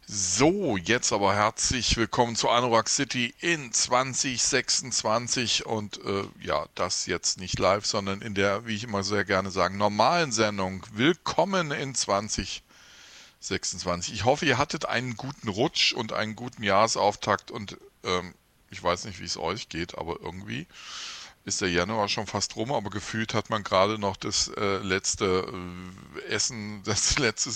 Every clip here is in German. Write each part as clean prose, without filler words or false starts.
So, jetzt aber herzlich willkommen zu Anorak City in 2026 und ja, das jetzt nicht live, sondern in der, wie ich immer sehr gerne sage, normalen Sendung. Willkommen in 2026. Ich hoffe, ihr hattet einen guten Rutsch und einen guten Jahresauftakt und ich weiß nicht, wie es euch geht, aber irgendwie ist der Januar schon fast rum, aber gefühlt hat man gerade noch das letzte Essen, das letzte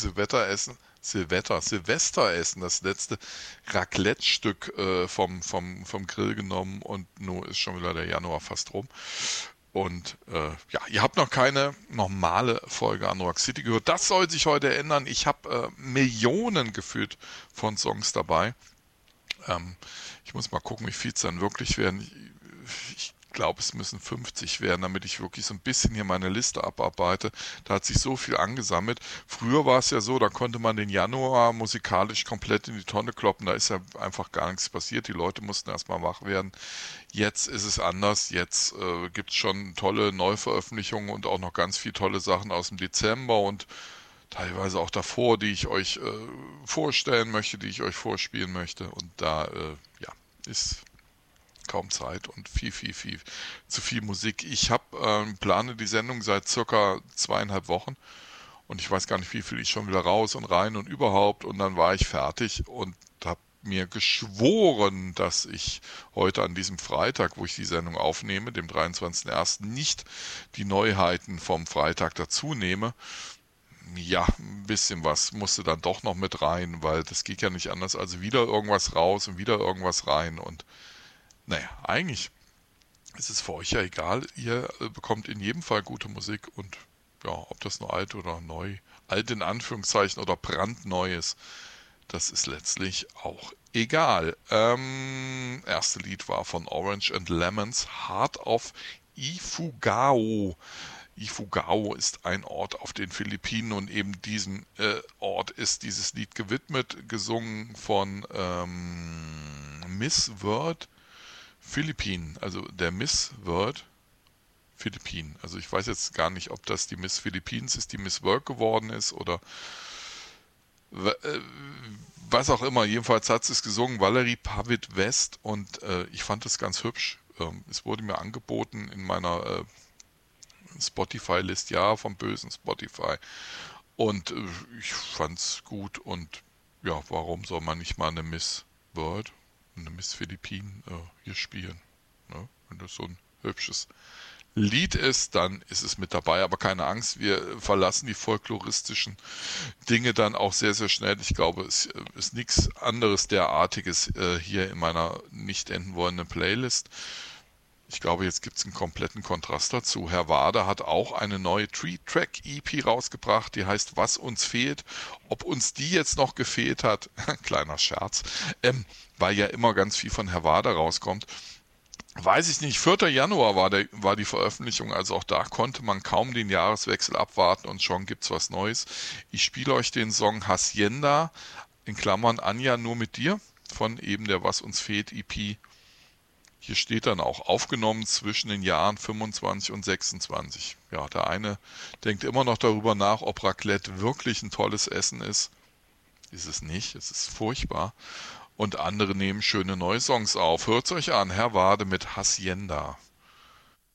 Silvesteressen, das letzte Raclette-Stück vom Grill genommen und nun ist schon wieder der Januar fast rum. Und ja, ihr habt noch keine normale Folge an Rock City gehört. Das soll sich heute ändern. Ich habe Millionen gefühlt von Songs dabei. Ähm, Ich muss mal gucken, wie viel es dann wirklich werden. Ich glaube, es müssen 50 werden, damit ich wirklich so ein bisschen hier meine Liste abarbeite. Da hat sich so viel angesammelt. Früher war es ja so, da konnte man den Januar musikalisch komplett in die Tonne kloppen. Da ist ja einfach gar nichts passiert. Die Leute mussten erstmal wach werden. Jetzt ist es anders. Jetzt gibt es schon tolle Neuveröffentlichungen und auch noch ganz viele tolle Sachen aus dem Dezember und teilweise auch davor, die ich euch vorstellen möchte, die ich euch vorspielen möchte. Und da ja, ist kaum Zeit und viel zu viel Musik. Ich plane die Sendung seit circa 2,5 Wochen und ich weiß gar nicht, wie viel ich schon wieder raus und rein und überhaupt und dann war ich fertig und habe mir geschworen, dass ich heute an diesem Freitag, wo ich die Sendung aufnehme, dem 23.01., nicht die Neuheiten vom Freitag dazu nehme. Ja, ein bisschen was musste dann doch noch mit rein, weil das geht ja nicht anders. Also wieder irgendwas raus und wieder irgendwas rein und naja, eigentlich ist es für euch ja egal. Ihr bekommt in jedem Fall gute Musik und ja, ob das nur alt oder neu, alt in Anführungszeichen oder brandneu ist, das ist letztlich auch egal. Erste Lied war von Orange and Lemons, Heart of Ifugao. Ifugao ist ein Ort auf den Philippinen und eben diesem Ort ist dieses Lied gewidmet, gesungen von Miss World Philippinen, also der Miss World Philippinen. Also ich weiß jetzt gar nicht, ob das die Miss Philippines ist, die Miss World geworden ist oder was auch immer. Jedenfalls hat sie es gesungen, Valerie Pavitt West und ich fand es ganz hübsch. Es wurde mir angeboten in meiner Spotify-List, ja, vom bösen Spotify. Und ich fand's gut und ja, warum soll man nicht mal eine Miss World, eine Miss Philippinen hier spielen? Ne? Wenn das so ein hübsches Lied ist, dann ist es mit dabei, aber keine Angst, wir verlassen die folkloristischen Dinge dann auch sehr, sehr schnell. Ich glaube, es ist nichts anderes derartiges hier in meiner nicht enden wollenden Playlist. Ich glaube, jetzt gibt es einen kompletten Kontrast dazu. Herr Wade hat auch eine neue Three-Track-EP rausgebracht, die heißt Was uns fehlt. Ob uns die jetzt noch gefehlt hat, kleiner Scherz, weil ja immer ganz viel von Herr Wade rauskommt. Weiß ich nicht, 4. Januar war die Veröffentlichung, also auch da konnte man kaum den Jahreswechsel abwarten und schon gibt's was Neues. Ich spiele euch den Song Hacienda, in Klammern Anja nur mit dir, von eben der Was uns fehlt EP. Hier steht dann auch aufgenommen zwischen den Jahren 25 und 26. Ja, der eine denkt immer noch darüber nach, ob Raclette wirklich ein tolles Essen ist. Ist es nicht, es ist furchtbar. Und andere nehmen schöne neue Songs auf. Hört's euch an, Herr Wade mit Hacienda.